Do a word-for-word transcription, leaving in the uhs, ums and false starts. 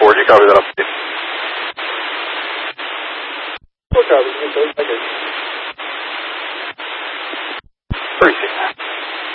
four, do you copy that update? Four copies, okay.